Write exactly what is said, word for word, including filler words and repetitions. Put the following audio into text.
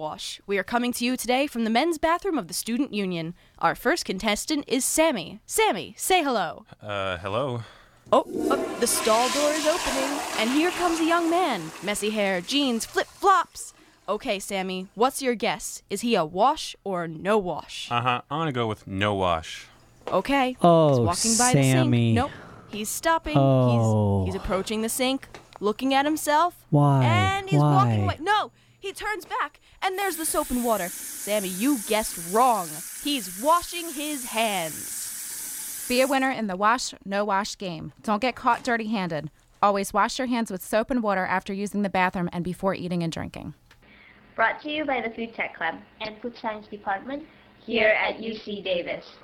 Wash. We are coming to you today from the men's bathroom of the Student Union. Our first contestant is Sammy. Sammy, say hello. Uh, hello? Oh, oh, the stall door is opening, and here comes a young man. Messy hair, jeans, flip-flops. Okay, Sammy, what's your guess? Is he a wash or no wash? Uh-huh, I'm gonna go with no wash. Okay, Oh, he's walking by Sammy. the sink. Nope, he's stopping. Oh. He's, he's approaching the sink, looking at himself. Why? And he's Why? walking away. No, he turns back, and there's the soap and water. Sammy, you guessed wrong. He's washing his hands. Be a winner in the wash, no wash game. Don't get caught dirty-handed. Always wash your hands with soap and water after using the bathroom and before eating and drinking. Brought to you by the Food Tech Club and Food Science Department here at U C Davis.